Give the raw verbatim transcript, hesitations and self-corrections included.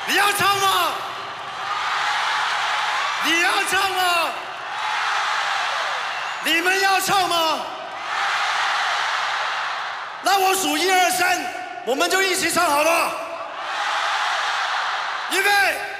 你要唱吗？你要唱吗？你们要唱吗？那我数一二三，我们就一起唱好不好？预备。